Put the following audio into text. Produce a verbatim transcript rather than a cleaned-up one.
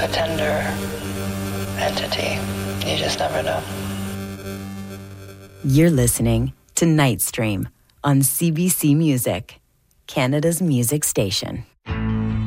a tender entity. You just never know. You're listening to Nightstream on C B C Music, Canada's music station.